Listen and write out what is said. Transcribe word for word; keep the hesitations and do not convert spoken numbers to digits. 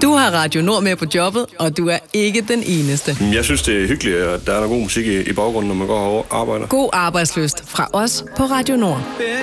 Du har Radio Nord med på jobbet, og du er ikke den eneste. Jeg synes, det er hyggeligt, at der er noget god musik i, i baggrunden, når man går og arbejder. God arbejdslyst fra os på Radio Nord.